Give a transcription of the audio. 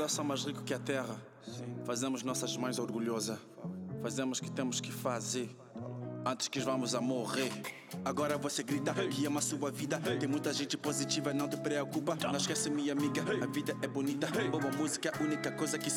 coração mais rico que a terra. Fazemos nossas mães orgulhosas. Fazemos o que temos que fazer antes que vamos a morrer. Agora você grita que ama a sua vida. Tem muita gente positiva, não te preocupa. Não esquece, minha amiga, a vida é bonita. Boa música é a única coisa que